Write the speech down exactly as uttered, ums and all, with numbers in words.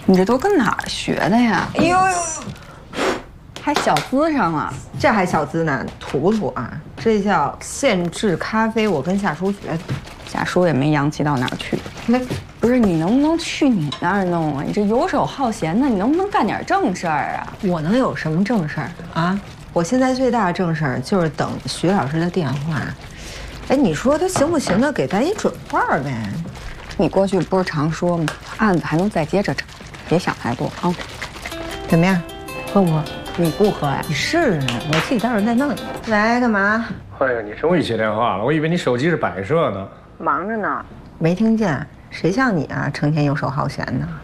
你这都跟哪儿学的呀？ 哎呦， 还小资上了？ 这还小资呢？土不土啊？这叫现制咖啡，我跟夏叔学的。 夏叔也没洋气到哪儿去。 那不是你能不能去你那儿弄啊？你这游手好闲的，你能不能干点正事儿啊？ 我能有什么正事儿啊？我现在最大的正事儿就是等徐老师的电话。哎，你说他行不行的？给咱一准话呗。 你过去不是常说吗？案子还能再接着整，别想太多啊。 怎么样？喝不喝？ 你不喝呀？ 你试试，我自己待会儿再弄。喂，干嘛？ 哎呀，你终于接电话了，我以为你手机是摆设呢。 忙着呢，没听见。谁像你啊，成天游手好闲的。